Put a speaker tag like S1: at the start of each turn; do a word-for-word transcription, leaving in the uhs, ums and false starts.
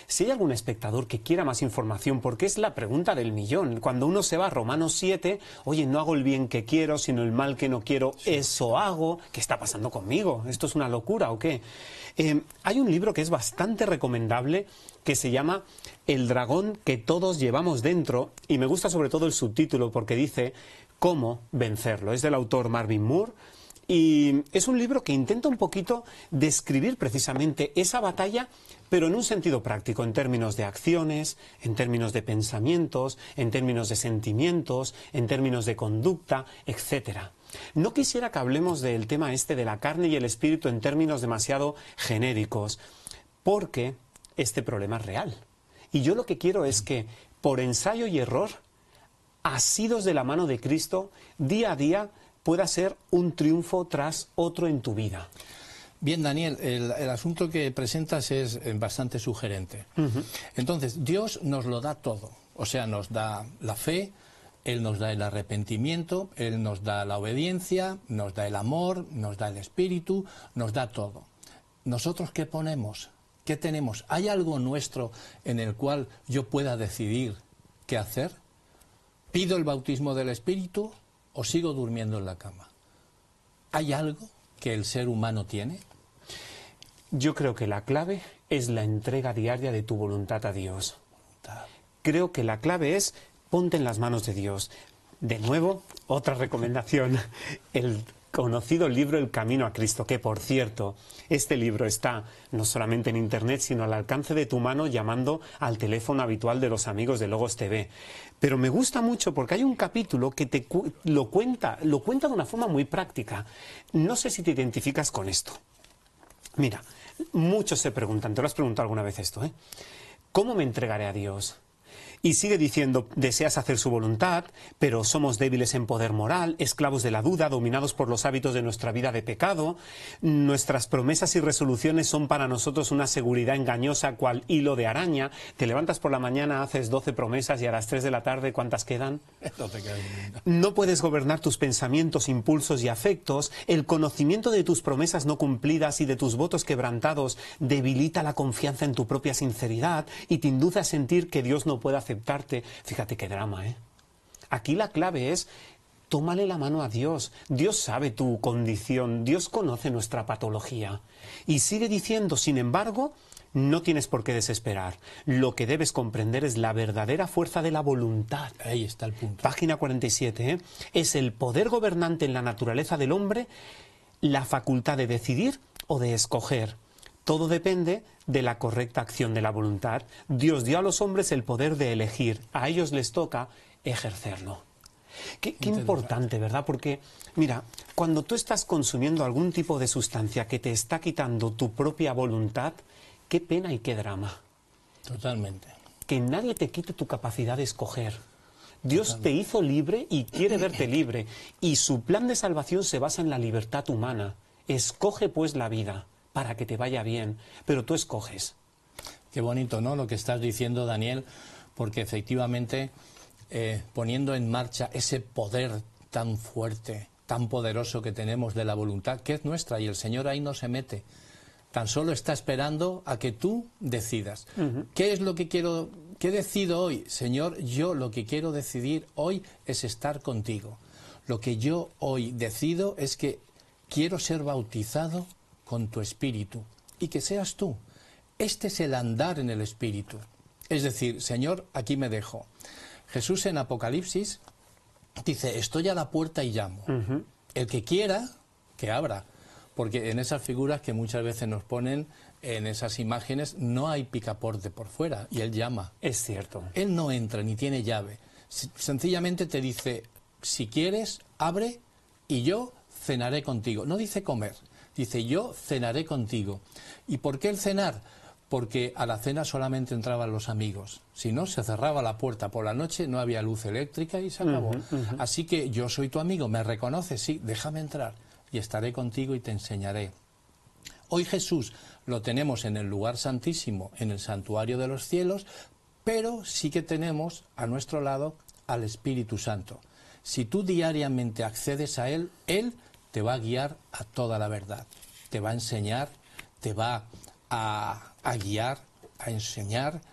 S1: Si hay algún espectador que quiera más información, porque es la pregunta del millón, cuando uno se va a Romanos siete, oye, no hago el bien que quiero, sino el mal que no quiero, sí. Eso hago. ¿Qué está pasando conmigo? ¿Esto es una locura o qué? Eh, hay un libro que es bastante recomendable que se llama El dragón que todos llevamos dentro, y me gusta sobre todo el subtítulo porque dice cómo vencerlo. Es del autor Marvin Moore. Y es un libro que intenta un poquito describir precisamente esa batalla, pero en un sentido práctico, en términos de acciones, en términos de pensamientos, en términos de sentimientos, en términos de conducta, etcétera. No quisiera que hablemos del tema este de la carne y el espíritu en términos demasiado genéricos, porque este problema es real. Y yo lo que quiero es que, por ensayo y error, asidos de la mano de Cristo, día a día, pueda ser un triunfo tras otro en tu vida.
S2: Bien, Daniel, el, el asunto que presentas es bastante sugerente. Uh-huh. Entonces, Dios nos lo da todo. O sea, nos da la fe, Él nos da el arrepentimiento, Él nos da la obediencia, nos da el amor, nos da el espíritu, nos da todo. ¿Nosotros qué ponemos? ¿Qué tenemos? ¿Hay algo nuestro en el cual yo pueda decidir qué hacer? ¿Pido el bautismo del espíritu o sigo durmiendo en la cama? ¿Hay algo que el ser humano tiene?
S1: Yo creo que la clave es la entrega diaria de tu voluntad a Dios. Creo que la clave es ponte en las manos de Dios. De nuevo, otra recomendación, el conocido libro El Camino a Cristo, que por cierto, este libro está no solamente en internet, sino al alcance de tu mano llamando al teléfono habitual de los amigos de Logos T V. Pero me gusta mucho porque hay un capítulo que te cu lo cuenta, lo cuenta de una forma muy práctica. No sé si te identificas con esto. Mira, muchos se preguntan, te lo has preguntado alguna vez esto, ¿eh? ¿Cómo me entregaré a Dios? Y sigue diciendo, deseas hacer su voluntad, pero somos débiles en poder moral, esclavos de la duda, dominados por los hábitos de nuestra vida de pecado. Nuestras promesas y resoluciones son para nosotros una seguridad engañosa, cual hilo de araña. Te levantas por la mañana, haces doce promesas y a las tres de la tarde, ¿cuántas quedan?
S2: No te quedan.
S1: No puedes gobernar tus pensamientos, impulsos y afectos. El conocimiento de tus promesas no cumplidas y de tus votos quebrantados debilita la confianza en tu propia sinceridad y te induce a sentir que Dios no puede aceptarte. Fíjate qué drama, ¿eh? Aquí la clave es, tómale la mano a Dios. Dios sabe tu condición, Dios conoce nuestra patología. Y sigue diciendo, sin embargo, no tienes por qué desesperar. Lo que debes comprender es la verdadera fuerza de la voluntad.
S2: Ahí está el punto.
S1: Página cuarenta y siete, ¿eh? Es el poder gobernante en la naturaleza del hombre, la facultad de decidir o de escoger. Todo depende de la correcta acción de la voluntad. Dios dio a los hombres el poder de elegir. A ellos les toca ejercerlo. Qué, qué importante, ¿verdad? Porque, mira, cuando tú estás consumiendo algún tipo de sustancia que te está quitando tu propia voluntad, qué pena y qué drama.
S2: Totalmente.
S1: Que nadie te quite tu capacidad de escoger. Dios Totalmente. Te hizo libre y quiere verte libre. Y su plan de salvación se basa en la libertad humana. Escoge pues la vida para que te vaya bien, pero tú escoges.
S2: Qué bonito, ¿no?, lo que estás diciendo, Daniel, porque efectivamente eh, poniendo en marcha ese poder tan fuerte, tan poderoso que tenemos de la voluntad, que es nuestra, y el Señor ahí no se mete, tan solo está esperando a que tú decidas. Uh-huh. ¿Qué es lo que quiero, qué decido hoy? Señor, yo lo que quiero decidir hoy es estar contigo. Lo que yo hoy decido es que quiero ser bautizado con tu espíritu, y que seas tú. Este es el andar en el espíritu. Es decir, Señor, aquí me dejo. Jesús en Apocalipsis dice, estoy a la puerta y llamo. Uh-huh. El que quiera, que abra. Porque en esas figuras que muchas veces nos ponen, en esas imágenes, no hay picaporte por fuera, y Él llama.
S1: Es cierto.
S2: Él no entra, ni tiene llave. Sencillamente te dice, si quieres, abre, y yo cenaré contigo. No dice comer. Dice, yo cenaré contigo. ¿Y por qué el cenar? Porque a la cena solamente entraban los amigos. Si no, se cerraba la puerta. Por la noche no había luz eléctrica y se acabó. Uh-huh, uh-huh. Así que yo soy tu amigo, ¿me reconoces? Sí, déjame entrar y estaré contigo y te enseñaré. Hoy Jesús lo tenemos en el lugar santísimo, en el santuario de los cielos, pero sí que tenemos a nuestro lado al Espíritu Santo. Si tú diariamente accedes a Él, Él te va a guiar a toda la verdad, te va a enseñar, te va a, a guiar, a enseñar